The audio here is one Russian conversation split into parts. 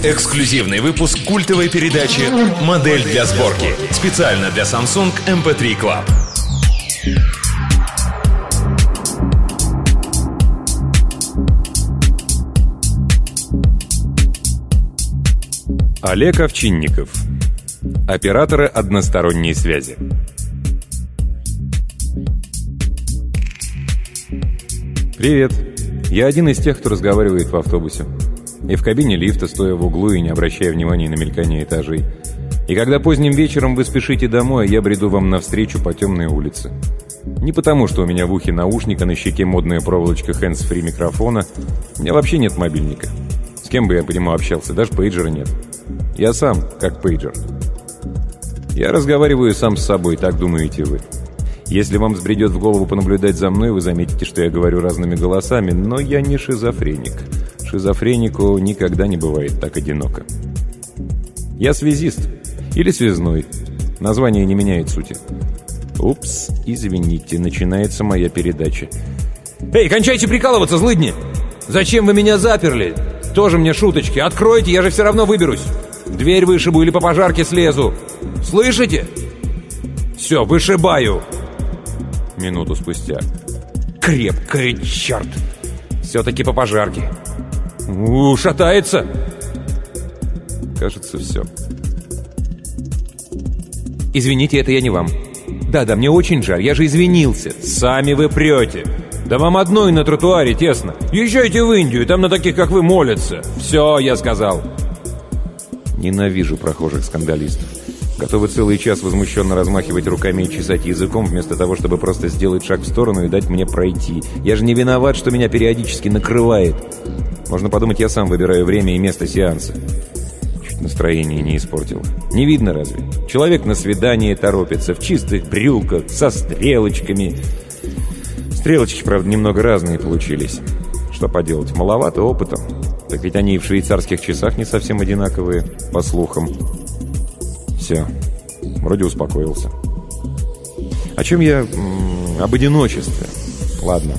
Эксклюзивный выпуск культовой передачи «Модель для сборки». Специально для Samsung MP3 Club. Олег Овчинников. Операторы односторонней связи. Привет. Я один из тех, кто разговаривает в автобусе. И в кабине лифта, стоя в углу и не обращая внимания на мелькание этажей. И когда поздним вечером вы спешите домой, я бреду вам навстречу по темной улице. Не потому, что у меня в ухе наушник, а на щеке модная проволочка hands-free микрофона. У меня вообще нет мобильника. С кем бы я по нему общался, даже пейджера нет. Я сам, как пейджер. Я разговариваю сам с собой, так думаете вы. Если вам взбредет в голову понаблюдать за мной, вы заметите, что я говорю разными голосами, но я не шизофреник. Шизофренику никогда не бывает так одиноко. Я связист. Или связной. Название не меняет сути. Упс, извините, начинается моя передача. Эй, кончайте прикалываться, злыдни! Зачем вы меня заперли? Тоже мне шуточки. Откройте, я же все равно выберусь. Дверь вышибу или по пожарке слезу. Слышите? Все, вышибаю. Минуту спустя. Крепкая, черт. Все-таки по пожарке. Шатается. Кажется, все. Извините, это я не вам. Да, мне очень жаль, я же извинился. Сами вы прете. Да вам одной на тротуаре тесно. Езжайте в Индию, там на таких, как вы, молятся. Все, я сказал. Ненавижу прохожих скандалистов. Готовы целый час возмущенно размахивать руками и чесать языком, вместо того, чтобы просто сделать шаг в сторону и дать мне пройти. Я же не виноват, что меня периодически накрывает. Можно подумать, я сам выбираю время и место сеанса. Чуть настроение не испортил. Не видно разве? Человек на свидание торопится, в чистых брюках, со стрелочками. Стрелочки, правда, немного разные получились. Что поделать, маловато опыта. Так ведь они и в швейцарских часах не совсем одинаковые, по слухам. Все, вроде успокоился. О чем я? Об одиночестве. Ладно.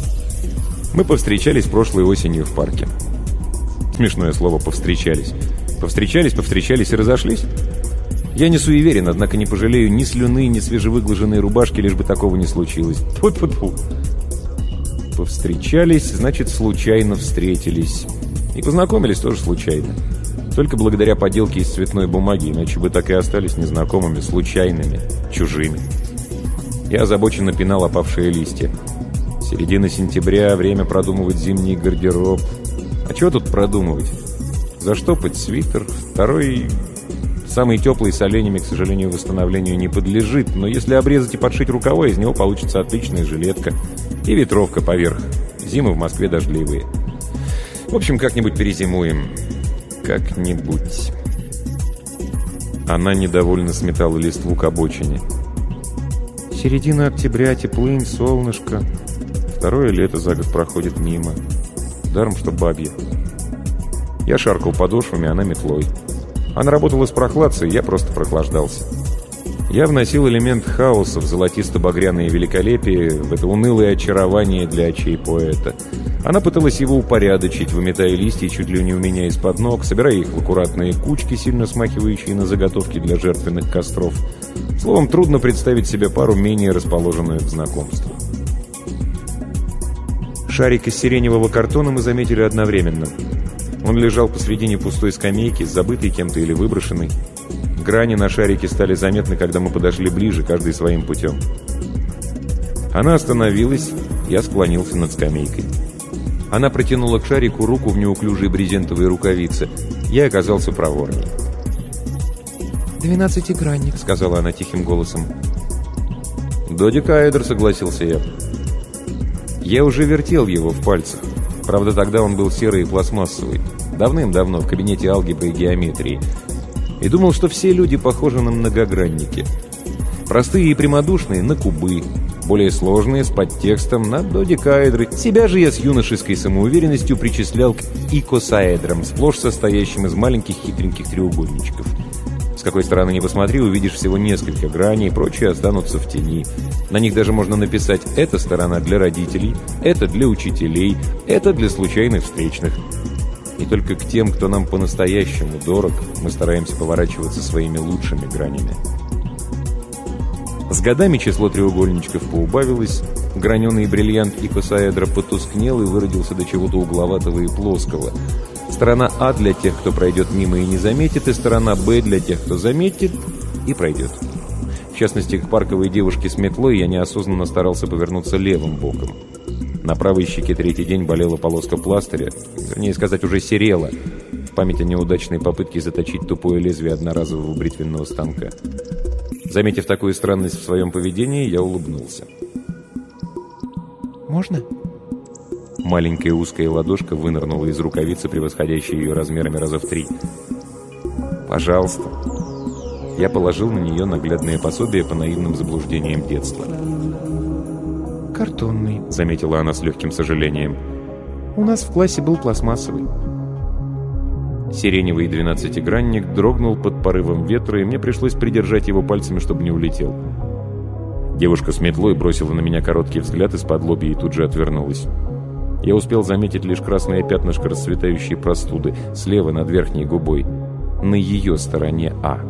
Мы повстречались прошлой осенью в парке. Смешное слово «повстречались». Повстречались и разошлись. Я не суеверен, однако не пожалею ни слюны, ни свежевыглаженной рубашки, лишь бы такого не случилось. Тьфу-тьфу-тьфу. Повстречались, значит, случайно встретились. И познакомились тоже случайно. Только благодаря поделке из цветной бумаги, иначе бы так и остались незнакомыми, случайными, чужими. Я озабоченно пинал опавшие листья. Середина сентября, время продумывать зимний гардероб. А чего тут продумывать? Заштопать свитер, второй, самый теплый, с оленями, к сожалению, восстановлению не подлежит, но если обрезать и подшить рукава, из него получится отличная жилетка и ветровка поверх. Зимы в Москве дождливые. В общем, как-нибудь перезимуем. Как-нибудь. Она недовольно сметала листву к обочине. Середина октября, теплынь, солнышко. Второе лето за год проходит мимо. Даром, что бабье. Я шаркал подошвами, она метлой. Она работала с прохладцей, я просто прохлаждался. Я вносил элемент хаоса в золотисто-багряное великолепие, в это унылое очарование для очей поэта. Она пыталась его упорядочить, выметая листья чуть ли не у меня из-под ног, собирая их в аккуратные кучки, сильно смахивающие на заготовки для жертвенных костров. Словом, трудно представить себе пару, менее расположенную к знакомству. Шарик из сиреневого картона мы заметили одновременно. Он лежал посредине пустой скамейки, забытой кем-то или выброшенной. Грани на шарике стали заметны, когда мы подошли ближе, каждый своим путем. Она остановилась, я склонился над скамейкой. Она протянула к шарику руку в неуклюжей брезентовой рукавице. Я оказался проворней. «12-гранник», — сказала она тихим голосом. «Додекаэдр», — согласился я. Я уже вертел его в пальцах. Правда, тогда он был серый и пластмассовый. Давным-давно, в кабинете алгебры и геометрии. И думал, что все люди похожи на многогранники. Простые и прямодушные — на кубы. Более сложные, с подтекстом — на додекаэдры. Себя же я с юношеской самоуверенностью причислял к икосаэдрам, сплошь состоящим из маленьких хитреньких треугольничков. С какой стороны ни посмотри, увидишь всего несколько граней, прочие останутся в тени. На них даже можно написать: эта сторона для родителей, это для учителей, это для случайных встречных. И только к тем, кто нам по-настоящему дорог, мы стараемся поворачиваться своими лучшими гранями. С годами число треугольничков поубавилось, граненый бриллиант икосаэдра потускнел и выродился до чего-то угловатого и плоского. Сторона А для тех, кто пройдет мимо и не заметит, и сторона Б для тех, кто заметит и пройдет. В частности, к парковой девушке с метлой я неосознанно старался повернуться левым боком. На правой щеке третий день болела полоска пластыря, вернее сказать, уже серела, в память о неудачной попытке заточить тупое лезвие одноразового бритвенного станка. Заметив такую странность в своем поведении, я улыбнулся. «Можно?» Маленькая узкая ладошка вынырнула из рукавицы, превосходящей ее размерами раза в 3. «Пожалуйста». Я положил на нее наглядное пособие по наивным заблуждениям детства. «Картонный», — заметила она с легким сожалением. «У нас в классе был пластмассовый». Сиреневый 12-гранник дрогнул под порывом ветра, и мне пришлось придержать его пальцами, чтобы не улетел. Девушка с метлой бросила на меня короткий взгляд из-под лобья и тут же отвернулась. Я успел заметить лишь красное пятнышко расцветающей простуды слева над верхней губой, на ее стороне А.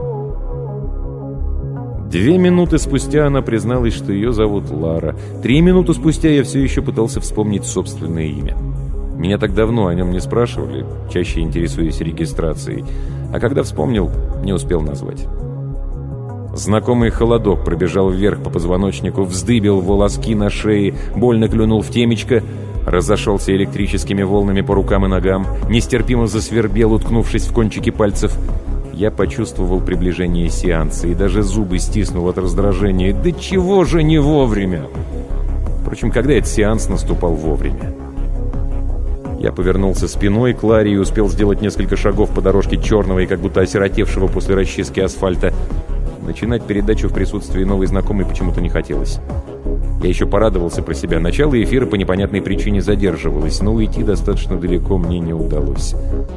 2 минуты спустя она призналась, что ее зовут Лара. 3 минуты спустя я все еще пытался вспомнить собственное имя. Меня так давно о нем не спрашивали, чаще интересуясь регистрацией. А когда вспомнил, не успел назвать. Знакомый холодок пробежал вверх по позвоночнику, вздыбил волоски на шее, больно клюнул в темечко, разошелся электрическими волнами по рукам и ногам, нестерпимо засвербел, уткнувшись в кончики пальцев. Я почувствовал приближение сеанса и даже зубы стиснул от раздражения. Да чего же не вовремя? Впрочем, когда этот сеанс наступал вовремя? Я повернулся спиной к Ларе и успел сделать несколько шагов по дорожке черного и как будто осиротевшего после расчистки асфальта. Начинать передачу в присутствии новой знакомой почему-то не хотелось. Я еще порадовался про себя. Начало эфира по непонятной причине задерживалось, но уйти достаточно далеко мне не удалось.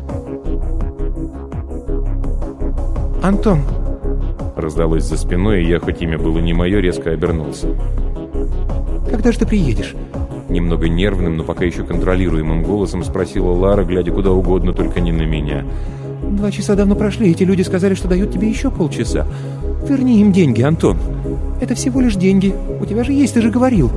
«Антон!» Раздалось за спиной, и я, хоть имя было не мое, резко обернулся. «Когда же ты приедешь?» Немного нервным, но пока еще контролируемым голосом спросила Лара, глядя куда угодно, только не на меня. 2 часа давно прошли, эти люди сказали, что дают тебе еще полчаса. Верни им деньги, Антон. Это всего лишь деньги. У тебя же есть, ты же говорил.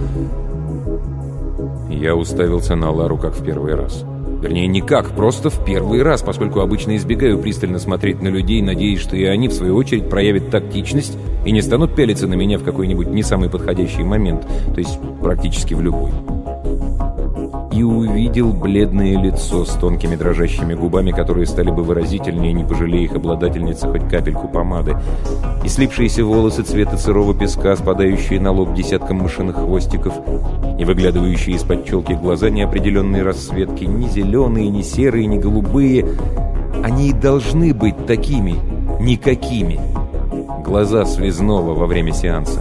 Я уставился на Лару как в первый раз. Вернее, никак, просто в первый раз, поскольку обычно избегаю пристально смотреть на людей, надеясь, что и они, в свою очередь, проявят тактичность и не станут пялиться на меня в какой-нибудь не самый подходящий момент, то есть практически в любой. И увидел бледное лицо с тонкими дрожащими губами, которые стали бы выразительнее, не пожалея их обладательницы хоть капельку помады, и слипшиеся волосы цвета сырого песка, спадающие на лоб десятком мышиных хвостиков, и выглядывающие из-под челки глаза неопределенные расцветки, ни зеленые, ни серые, ни голубые. Они и должны быть такими, никакими. Глаза связного во время сеанса.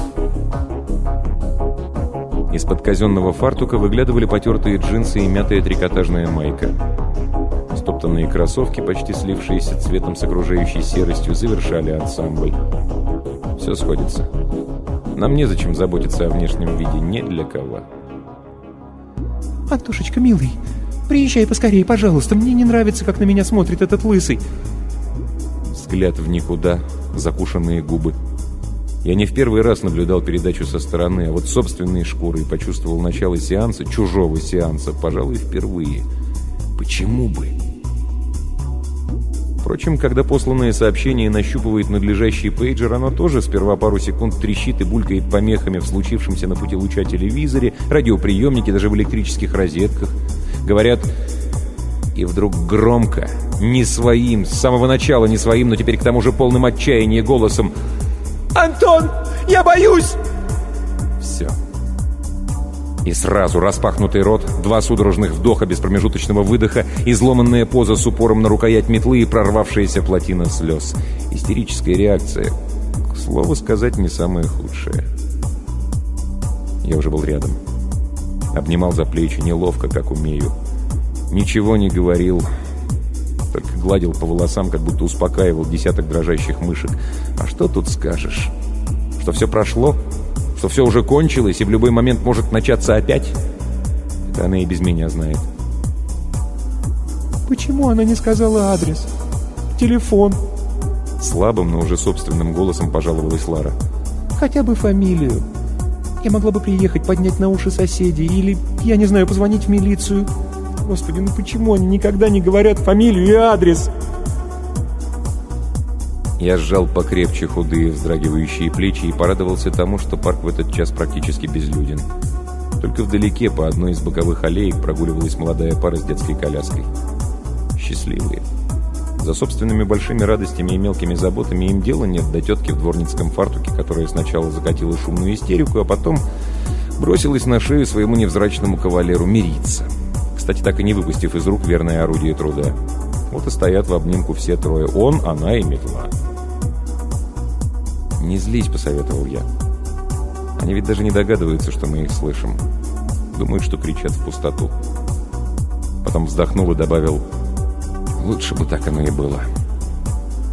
Из-под казенного фартука выглядывали потертые джинсы и мятая трикотажная майка. Стоптанные кроссовки, почти слившиеся цветом с окружающей серостью, завершали ансамбль. Все сходится. Нам незачем заботиться о внешнем виде ни для кого. «Антошечка, милый, приезжай поскорее, пожалуйста. Мне не нравится, как на меня смотрит этот лысый». Взгляд в никуда, закушенные губы. Я не в первый раз наблюдал передачу со стороны, а вот собственной шкурой почувствовал начало сеанса, чужого сеанса, пожалуй, впервые. Почему бы? Впрочем, когда посланное сообщение нащупывает надлежащий пейджер, оно тоже сперва пару секунд трещит и булькает помехами в случившемся на пути луча телевизоре, радиоприемнике, даже в электрических розетках. Говорят, и вдруг громко, не своим, с самого начала не своим, но теперь к тому же полным отчаяния голосом: «Антон, я боюсь!» Все. И сразу распахнутый рот, 2 судорожных вдоха без промежуточного выдоха, изломанная поза с упором на рукоять метлы и прорвавшаяся плотина слез. Истерическая реакция. К слову сказать, не самая худшая. Я уже был рядом. Обнимал за плечи неловко, как умею. Ничего не говорил, только гладил по волосам, как будто успокаивал десяток дрожащих мышек. А что тут скажешь? Что все прошло? Что все уже кончилось и в любой момент может начаться опять? Это она и без меня знает. Почему она не сказала адрес? Телефон?» Слабым, но уже собственным голосом пожаловалась Лара. «Хотя бы фамилию. Я могла бы приехать, поднять на уши соседей, или, я не знаю, позвонить в милицию. Господи, ну почему они никогда не говорят фамилию и адрес?» Я сжал покрепче худые вздрагивающие плечи и порадовался тому, что парк в этот час практически безлюден. Только вдалеке по одной из боковых аллеек прогуливалась молодая пара с детской коляской. Счастливые. За собственными большими радостями и мелкими заботами им дела нет до тетки в дворницком фартуке, которая сначала закатила шумную истерику, а потом бросилась на шею своему невзрачному кавалеру мириться. Кстати, так и не выпустив из рук верное орудие труда. Вот и стоят в обнимку все трое. Он, она и метла. «Не злись», — посоветовал я. «Они ведь даже не догадываются, что мы их слышим. Думают, что кричат в пустоту». Потом вздохнул и добавил: «Лучше бы так оно и было».